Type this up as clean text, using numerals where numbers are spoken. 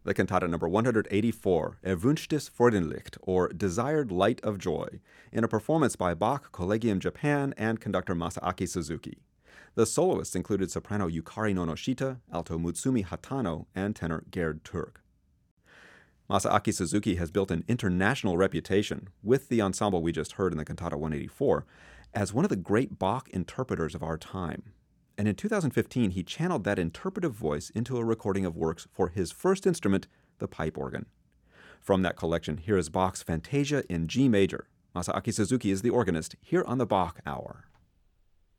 The cantata number 184, Erwünschtes Freudenlicht, or Desired Light of Joy, in a performance by Bach Collegium Japan and conductor Masaaki Suzuki. The soloists included soprano Yukari Nonoshita, alto Mutsumi Hatano, and tenor Gerd Turk. Masaaki Suzuki has built an international reputation, with the ensemble we just heard in the Cantata 184, as one of the great Bach interpreters of our time. And in 2015, he channeled that interpretive voice into a recording of works for his first instrument, the pipe organ. From that collection, here is Bach's Fantasia in G major. Masaaki Suzuki is the organist here on the Bach Hour.